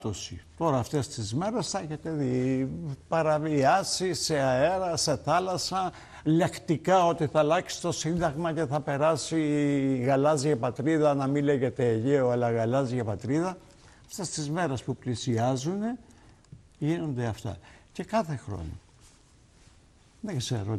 Τώρα αυτές τις μέρες θα έχετε δει παραβιάσεις σε αέρα, σε θάλασσα, λεκτικά ότι θα αλλάξει το Σύνταγμα και θα περάσει η γαλάζια πατρίδα, να μην λέγεται Αιγαίο αλλά γαλάζια πατρίδα. Αυτές τις μέρες που πλησιάζουν γίνονται αυτά. Και κάθε χρόνο. Δεν ξέρω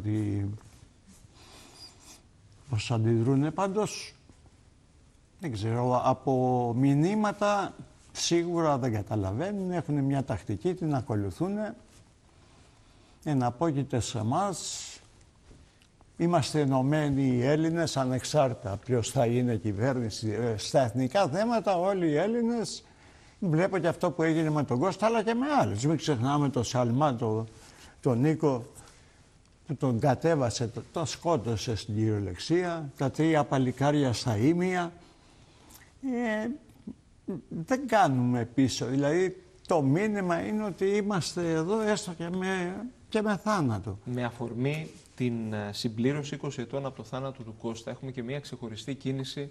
πώς αντιδρούνε, πάντως δεν ξέρω, από μηνύματα σίγουρα δεν καταλαβαίνουν, έχουν μια τακτική, την ακολουθούν, εναπόκειται σε εμάς. Είμαστε ενωμένοι οι Έλληνες, ανεξάρτητα ποιος θα είναι κυβέρνηση. Στα εθνικά θέματα όλοι οι Έλληνες, βλέπω και αυτό που έγινε με τον Κώστα, αλλά και με άλλους. Μην ξεχνάμε τον Σαλμά, τον Νίκο, που τον κατέβασε, τον σκότωσε στην κυριολεξία, τα 3 παλικάρια στα ήμια. Δεν κάνουμε πίσω, δηλαδή το μήνυμα είναι ότι είμαστε εδώ έστω και με θάνατο. Με αφορμή την συμπλήρωση 20 ετών από το θάνατο του Κώστα έχουμε και μια ξεχωριστή κίνηση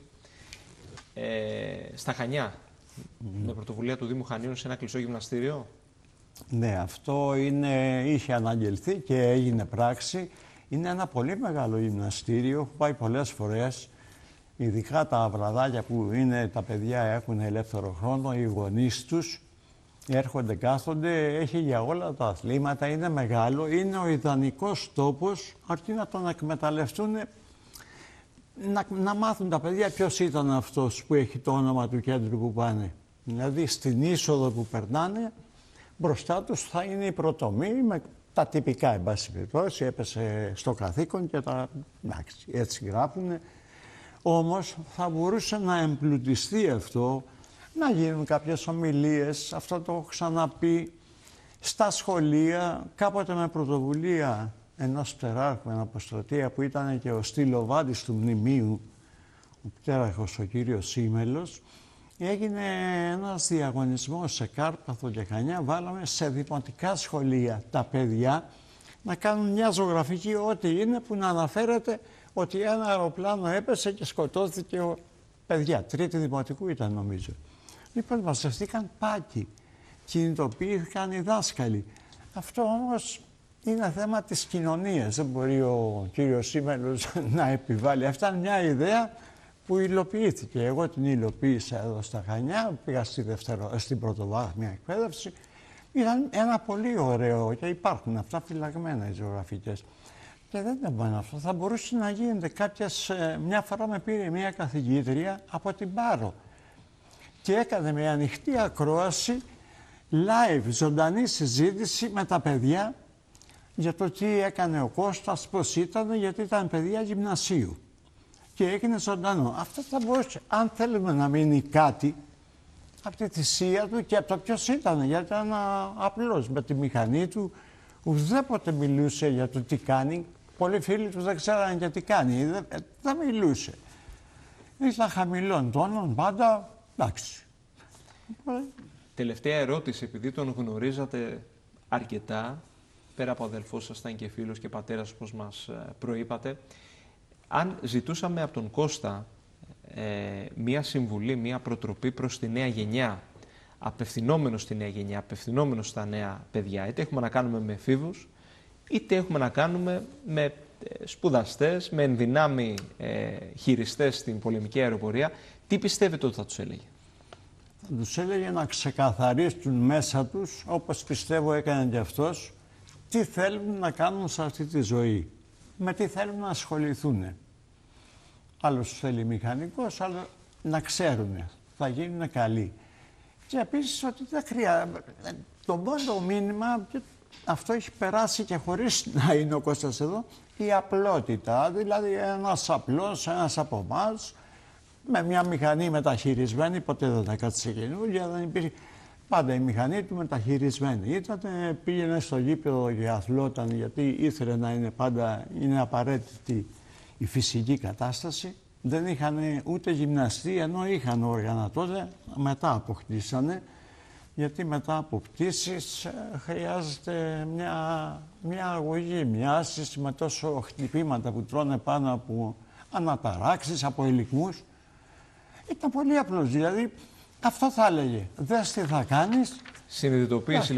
στα Χανιά, με πρωτοβουλία του Δήμου Χανίων σε ένα κλειστό γυμναστήριο. Ναι, αυτό είχε αναγγελθεί και έγινε πράξη. Είναι ένα πολύ μεγάλο γυμναστήριο, έχω πάει πολλές φορές. Ειδικά τα βραδάκια που τα παιδιά έχουν ελεύθερο χρόνο, οι γονείς τους έρχονται, κάθονται, έχει για όλα τα αθλήματα, είναι μεγάλο, είναι ο ιδανικός τόπος, αρκεί να τον εκμεταλλευτούν, να μάθουν τα παιδιά ποιος ήταν αυτός που έχει το όνομα του κέντρου που πάνε. Δηλαδή στην είσοδο που περνάνε, μπροστά τους θα είναι η προτομή με τα τυπικά, εν πάση περιπτώσει, έπεσε στο καθήκον και εντάξει, έτσι γράφουνε. Όμως θα μπορούσε να εμπλουτιστεί αυτό, να γίνουν κάποιες ομιλίες, αυτό το έχω ξαναπεί, στα σχολεία, κάποτε με πρωτοβουλία ενός πτεράρχου, ένα αποστρατεία που ήταν και ο στυλοβάτης του μνημείου, ο πτέραρχος ο κύριος Σίμελος, έγινε ένας διαγωνισμός σε Κάρπαθο και Χανιά, βάλαμε σε δημοτικά σχολεία τα παιδιά να κάνουν μια ζωγραφική ό,τι είναι που να αναφέρεται ότι ένα αεροπλάνο έπεσε και σκοτώθηκε παιδιά. 3η δημοτικού ήταν νομίζω. Λοιπόν, μαζευτήκαν πάκοι, κινητοποιήθηκαν οι δάσκαλοι. Αυτό όμως είναι θέμα της κοινωνίας. Δεν μπορεί ο κύριος Σίμελος να επιβάλλει. Αυτά είναι μια ιδέα που υλοποιήθηκε. Εγώ την υλοποίησα εδώ στα Χανιά, πήγα στην πρωτοβάθμια εκπαίδευση. Ήταν ένα πολύ ωραίο και υπάρχουν αυτά φυλαγμένα οι ζωγραφικές. Και δεν είναι μόνο αυτό. Θα μπορούσε να γίνεται μια φορά με πήρε μια καθηγήτρια από την Πάρο και έκανε μια ανοιχτή ακρόαση, live, ζωντανή συζήτηση με τα παιδιά για το τι έκανε ο Κώστας, πώς ήταν, γιατί ήταν παιδιά γυμνασίου. Και έγινε ζωντανό. Αυτό θα μπορούσε, αν θέλουμε να μείνει κάτι, από τη θυσία του και από το ποιος ήταν, γιατί ήταν απλός με τη μηχανή του, ουδέποτε μιλούσε για το τι κάνει. Πολλοί φίλοι του δεν ξέρανε και τι κάνει, δεν μιλούσε. Ήταν χαμηλών τόνων, πάντα, εντάξει. Τελευταία ερώτηση, επειδή τον γνωρίζατε αρκετά, πέρα από αδελφός σας ήταν και φίλος και πατέρας, όπως μας προείπατε, αν ζητούσαμε από τον Κώστα μία συμβουλή, μία προτροπή προς τη νέα γενιά, απευθυνόμενο στη νέα γενιά, απευθυνόμενο στα νέα παιδιά, είτε έχουμε να κάνουμε με εφήβους, είτε έχουμε να κάνουμε με σπουδαστές, με ενδυνάμει χειριστές στην πολεμική αεροπορία, τι πιστεύετε ότι θα τους έλεγε? Θα τους έλεγε να ξεκαθαρίσουν μέσα τους, όπως πιστεύω έκανε και αυτός, τι θέλουν να κάνουν σε αυτή τη ζωή, με τι θέλουν να ασχοληθούν. Άλλος θέλει μηχανικός, άλλο να ξέρουν, θα γίνουν καλοί. Και επίσης ότι δεν χρειάζεται, το μόνο μήνυμα, αυτό έχει περάσει και χωρίς να είναι ο Κώστας εδώ, η απλότητα. Δηλαδή ένας απλός, ένας από εμάς, με μια μηχανή μεταχειρισμένη, ποτέ δεν τα κάτσε καινούργια, δεν υπήρχε. Πάντα η μηχανή του μεταχειρισμένη ήταν, πήγαινε στο γήπεδο και αθλόταν, γιατί ήθελε να είναι πάντα, είναι απαραίτητη η φυσική κατάσταση. Δεν είχαν ούτε γυμναστή, ενώ είχαν όργανα τότε, μετά αποκτήσανε. Γιατί μετά από πτήσεις χρειάζεται μια αγωγή, μια άσκηση με τόσο χτυπήματα που τρώνε πάνω από αναταράξεις, από ελικμούς. Ήταν πολύ απλός, δηλαδή Αυτό θα έλεγε. Δες τι θα κάνεις. Συνειδητοποίηση